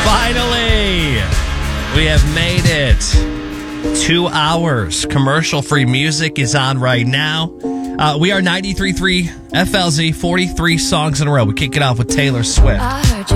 Finally, we have made it. 2 hours. Commercial-free music is on right now. We are 93.3 FLZ, 43 songs in a row. We kick it off with Taylor Swift. I heard you